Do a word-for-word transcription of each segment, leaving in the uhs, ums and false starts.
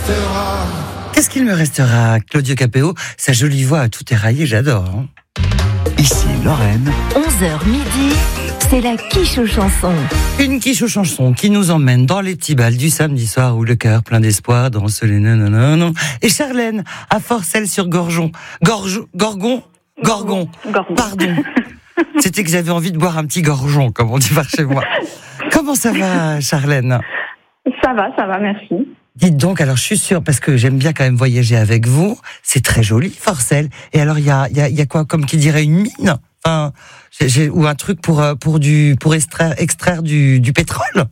restera? Qu'est-ce qu'il me restera? Claudio Capéo, sa jolie voix tout éraillée, j'adore. Hein. Ici Lorraine. onze heures midi, c'est la quiche aux chansons. Une quiche aux chansons qui nous emmène dans les petits bals du samedi soir où le cœur plein d'espoir danse les nananana. Et Charlène, à Forcelles-sur-Gorgon. Gorge, Gorgon Gorgon. Gorgon. Pardon. C'était que j'avais envie de boire un petit gorgeon, comme on dit par chez moi. Comment ça va, Charlène? Ça va, ça va, merci. Dites donc, alors je suis sûre, parce que j'aime bien quand même voyager avec vous, c'est très joli, Forcelles. Et alors, il y a, y, a, y a quoi, comme qui dirait une mine, enfin, j'ai, j'ai, ou un truc pour, pour, du, pour extraire, extraire du, du pétrole?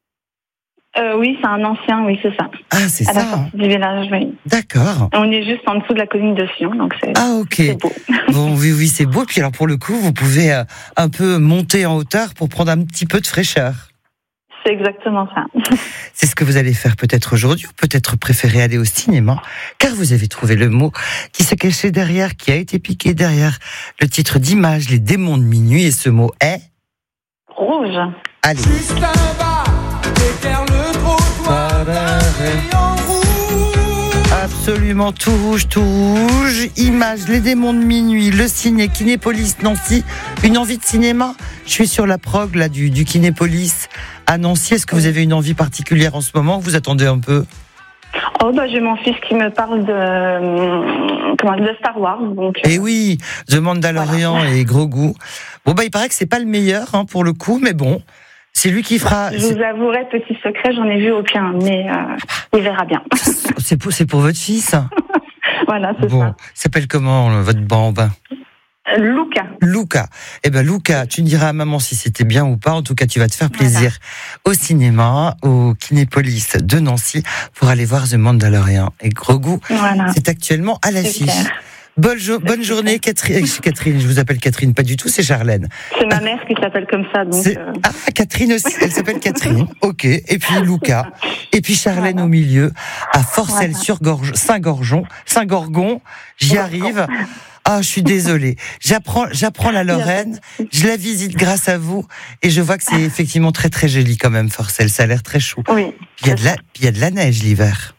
Euh, oui, c'est un ancien, oui, c'est ça. Ah, c'est à ça. La sortie du village, oui. D'accord. On est juste en dessous de la colline de Sion, donc c'est, ah, ok. c'est beau. Bon, oui, oui, c'est beau. Puis alors, pour le coup, vous pouvez euh, un peu monter en hauteur pour prendre un petit peu de fraîcheur. C'est exactement ça. C'est ce que vous allez faire peut-être aujourd'hui, ou peut-être préférez aller au cinéma, car vous avez trouvé le mot qui se cachait derrière, qui a été piqué derrière le titre d'Image, Les démons de minuit, et ce mot est... Rouge. Allez. Juste un bas, éclaire le trottoir d'un rayon rouge. Absolument tout rouge, tout rouge. Image, Les démons de minuit, le ciné, Kinépolis, Nancy. Une envie de cinéma? Je suis sur la prog là, du, du Kinépolis à Nancy. Est-ce que vous avez une envie particulière en ce moment? Vous attendez un peu? Oh, bah, j'ai mon fils qui me parle de, euh, comment, de Star Wars. Donc, euh... Eh oui, The Mandalorian voilà. Et gros goût. Bon, bah, il paraît que c'est pas le meilleur hein, pour le coup, mais bon, c'est lui qui fera. Je vous avouerai, petit secret, j'en ai vu aucun, mais euh, il verra bien. C'est pour, c'est pour votre fils? Voilà, c'est bon, ça. Il s'appelle comment, votre bambin? Luca. Luca. Eh ben Luca, tu diras à maman si c'était bien ou pas. En tout cas, tu vas te faire plaisir voilà. Au cinéma, au Kinépolis de Nancy, pour aller voir The Mandalorian. Et gros goût, voilà. C'est actuellement à l'affiche. Bonne, jo- bonne journée, Catherine. Catherine, je vous appelle Catherine, pas du tout, c'est Charlène. C'est ma mère qui s'appelle comme ça, donc. Euh... Ah, Catherine aussi, elle s'appelle Catherine. Ok. Et puis Luca. Et puis Charlène voilà. Au milieu, à Forcelles-sur-Gorgon, Saint-Gorgon, Saint-Gorgon. J'y arrive. Ah, je suis désolée. J'apprends, j'apprends la Lorraine. Je la visite grâce à vous, et je vois que c'est effectivement très très joli quand même, Forcelles. Ça a l'air très chaud. Oui. Il y a de la, il y a de la neige l'hiver.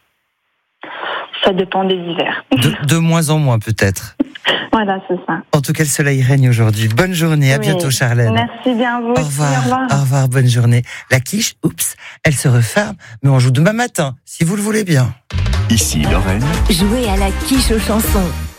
Ça dépend des hivers. De, de moins en moins peut-être. Voilà, c'est ça. En tout cas, le soleil règne aujourd'hui. Bonne journée. À oui. bientôt, Charlène. Merci bien à vous. Au revoir. Au revoir. Au revoir. Bonne journée. La quiche, oups, elle se referme, mais on joue demain matin, si vous le voulez bien. Ici Lorraine. Jouez à la quiche aux chansons.